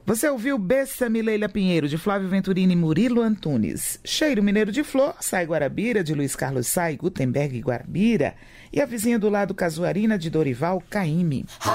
Você ouviu Bessa-me Leila Pinheiro, de Flávio Venturini e Murilo Antunes. Cheiro Mineiro de Flor, Sai Guarabira, de Luiz Carlos Sai, Gutenberg e Guarabira. E a vizinha do lado, Casuarina, de Dorival Caymmi.